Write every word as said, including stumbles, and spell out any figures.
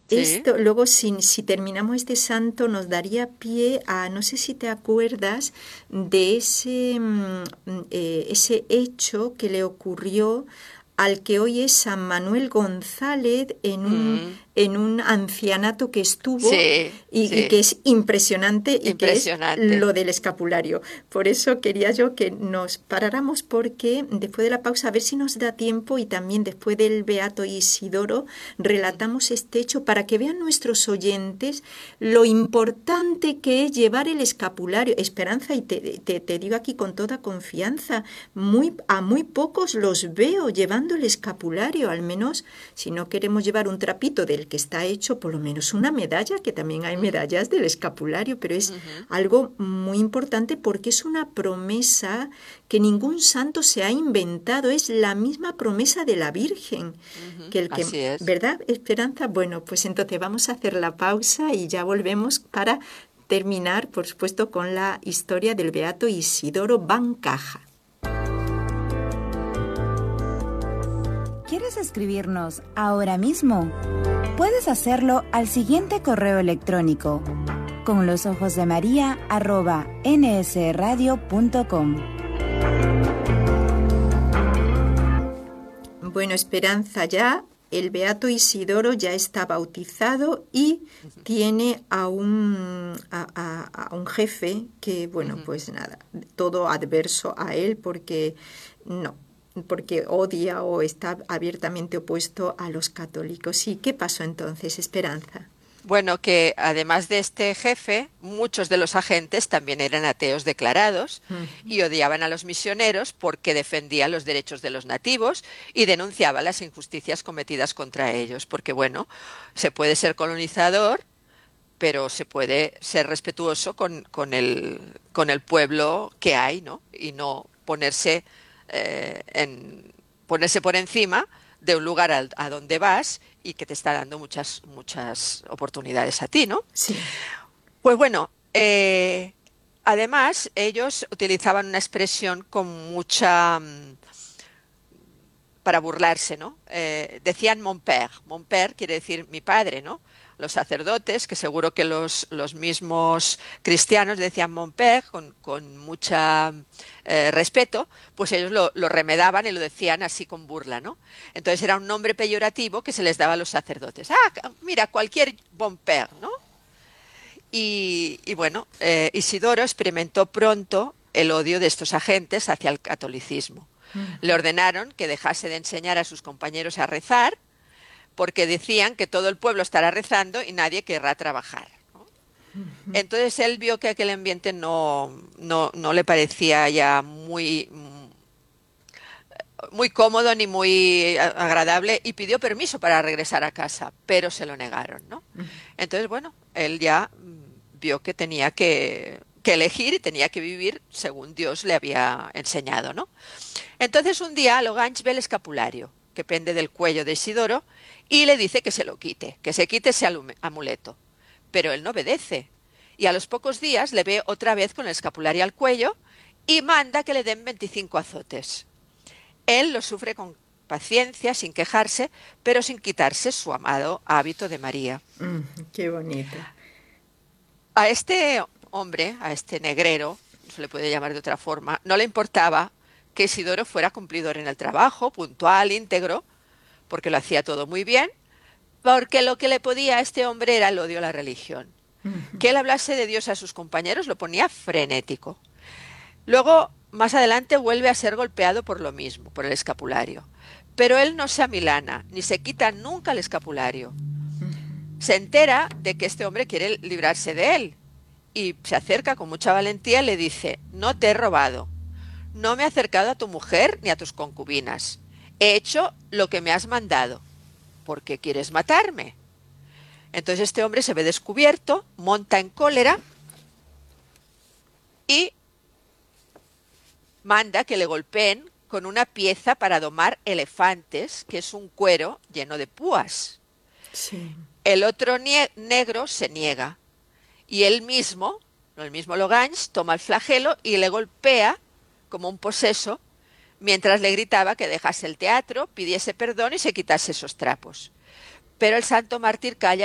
Sí. Esto, luego, si, si terminamos este santo, nos daría pie a, no sé si te acuerdas, de ese, mm, eh, ese hecho que le ocurrió al que hoy es San Manuel González en un, Mm, en un ancianato que estuvo sí, y, y sí. que es impresionante y que es Impresionante. lo del escapulario. Por eso quería yo que nos paráramos porque después de la pausa, a ver si nos da tiempo y también después del Beato Isidoro, Ujú, relatamos este hecho para que vean nuestros oyentes lo importante que es llevar el escapulario. Esperanza, y te, te, te digo aquí con toda confianza, muy, a muy pocos los veo llevando el escapulario, al menos si no queremos llevar un trapito del que está hecho, por lo menos una medalla, que también hay ujú, medallas del escapulario, pero es ujú, algo muy importante porque es una promesa que ningún santo se ha inventado, es la misma promesa de la Virgen, ujú. que el que, Así es. ¿verdad, Esperanza? Bueno, pues entonces vamos a hacer la pausa y ya volvemos para terminar, por supuesto, con la historia del Beato Isidoro Bancaja. ¿Quieres escribirnos ahora mismo? Puedes hacerlo al siguiente correo electrónico: con los ojos de María arroba nsradio punto com. Bueno, Esperanza, ya el Beato Isidoro ya está bautizado y Ujú, tiene a un, a, a- a un jefe que, bueno, ujú. pues nada, todo adverso a él porque no, porque odia o está abiertamente opuesto a los católicos. Sí, ¿qué pasó entonces, Esperanza? Bueno, que además de este jefe, muchos de los agentes también eran ateos declarados Mm, y odiaban a los misioneros porque defendían los derechos de los nativos y denunciaban las injusticias cometidas contra ellos. Porque, bueno, se puede ser colonizador, pero se puede ser respetuoso con, con el, con el pueblo que hay, ¿no? Y no ponerse, eh, en, ponerse por encima de un lugar al- a donde vas y que te está dando muchas, muchas oportunidades a ti, ¿no? sí. Pues bueno, eh, además ellos utilizaban una expresión con mucha, mm, para burlarse, ¿no? Eh, decían mon père. Mon père quiere decir mi padre, ¿no? Los sacerdotes, que seguro que los, los mismos cristianos decían mon père con, con mucha eh, respeto, pues ellos lo, lo remedaban y lo decían así con burla, ¿no? Entonces era un nombre peyorativo que se les daba a los sacerdotes. Ah, mira, cualquier bon père, ¿no? Y, y bueno, eh, Isidoro experimentó pronto el odio de estos agentes hacia el catolicismo. Le Mm, ordenaron que dejase de enseñar a sus compañeros a rezar porque decían que todo el pueblo estará rezando y nadie querrá trabajar. ¿No? Entonces él vio que aquel ambiente no, no, no le parecía ya muy, muy cómodo ni muy agradable y pidió permiso para regresar a casa, pero se lo negaron, ¿no? Entonces, bueno, él ya mm, vio que tenía que, que elegir y tenía que vivir según Dios le había enseñado, ¿no? Entonces un día Loganch ve el escapulario que pende del cuello de Isidoro y le dice que se lo quite, que se quite ese amuleto. Pero él no obedece. Y a los pocos días le ve otra vez con el escapulario al cuello y manda que le den veinticinco azotes. Él lo sufre con paciencia, sin quejarse, pero sin quitarse su amado hábito de María. mm, qué bonito. A este hombre, a este negrero, no se le puede llamar de otra forma, no le importaba que Isidoro fuera cumplidor en el trabajo, puntual, íntegro, porque lo hacía todo muy bien, porque lo que le podía a este hombre era el odio a la religión. Que él hablase de Dios a sus compañeros lo ponía frenético. Luego, más adelante, vuelve a ser golpeado por lo mismo, por el escapulario. Pero él no se amilana, ni se quita nunca el escapulario. Se entera de que este hombre quiere librarse de él y se acerca con mucha valentía y le dice, no te he robado, no me he acercado a tu mujer ni a tus concubinas, he hecho lo que me has mandado, ¿por qué quieres matarme? Entonces este hombre se ve descubierto, monta en cólera y manda que le golpeen con una pieza para domar elefantes, que es un cuero lleno de púas. Sí. El otro negro se niega y él mismo, el mismo Logange, toma el flagelo y le golpea como un poseso mientras le gritaba que dejase el teatro, pidiese perdón y se quitase esos trapos. Pero el santo mártir calla